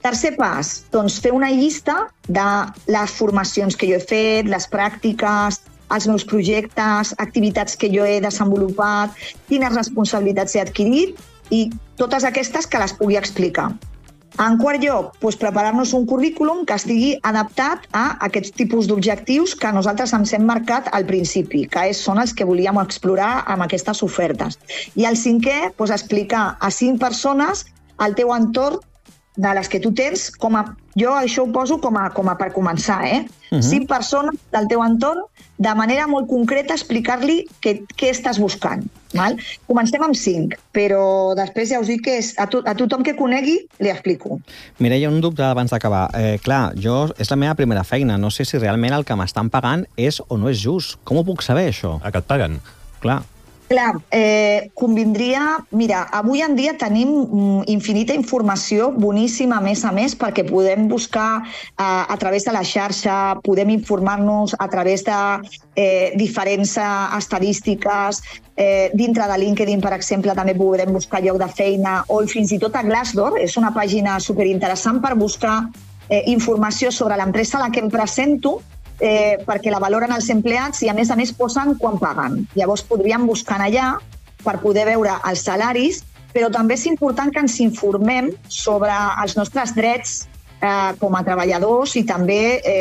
Tercer pas, doncs fer una llista de les formacions que jo he fet, les pràctiques, els meus projectes, activitats que jo he desenvolupat, quines responsabilitats he adquirit i totes aquestes que les pugui explicar. En quart lloc, doncs preparar-nos un currículum que estigui adaptat a aquests tipus d'objectius que nosaltres ens hem marcat al principi, que són els que volíem explorar amb aquestes ofertes. I el cinquè, doncs explicar a 5 persones al teu entorn de les que tu tens, jo això ho poso com a per començar, 5 persones del teu entorn, de manera molt concreta, explicar-li què estàs buscant. Val? Comencem amb 5, però després ja us dic que a tothom que conegui li explico. Mireia, un dubte abans d'acabar. Clar, és la meva primera feina. No sé si realment el que m'estan pagant és o no és just. Com ho puc saber, això? A què et paguen? Clar, convindria... Mira, avui en dia tenim infinita informació boníssima, a més, perquè podem buscar a través de la xarxa, podem informar-nos a través de diferents estadístiques. Dintre de LinkedIn, per exemple, també podem buscar lloc de feina, o fins i tot a Glassdoor, és una pàgina superinteressant per buscar informació sobre l'empresa a la que em presento, perquè la valoren els empleats i a més posen quan paguen. Llavors podríem buscar allà per poder veure els salaris, però també és important que ens informem sobre els nostres drets com a treballadors i també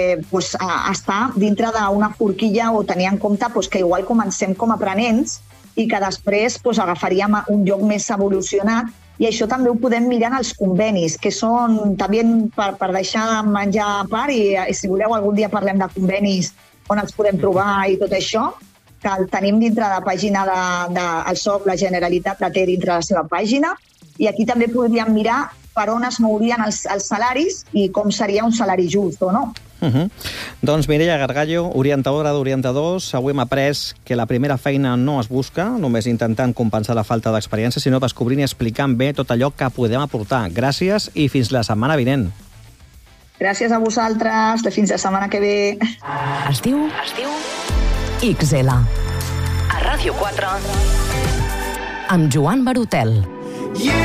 estar dintre d'una forquilla o tenir en compte que igual comencem com a aprenents i que després agafaríem un lloc més evolucionat. I això també ho podem mirar en els convenis, que són també per deixar de menjar a part, i si voleu algun dia parlem de convenis on els podem trobar i tot això, que el tenim dintre de la pàgina del SOC, la Generalitat la té dintre de la seva pàgina, i aquí també podríem mirar per on es mourien els salaris i com seria un salari just o no. Doncs Mireia Gargallo, orientadora d'orientadors, avui hem après que la primera feina no es busca, només intentant compensar la falta d'experiència, sinó descobrint i explicant bé tot allò que podem aportar. Gràcies i fins la setmana vinent. Gràcies a vosaltres, fins la setmana que ve. Es diu XL. A Ràdio 4. Amb Joan Barotel.